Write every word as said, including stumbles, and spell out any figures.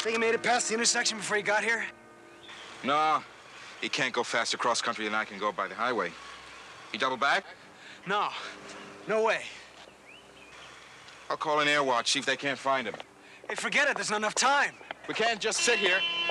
Think he made it past the intersection before he got here? No, he can't go faster cross country than I can go by the highway. He double back? No. No way. I'll call an air watch, see if they can't find him. Hey, forget it. There's not enough time. We can't just sit here.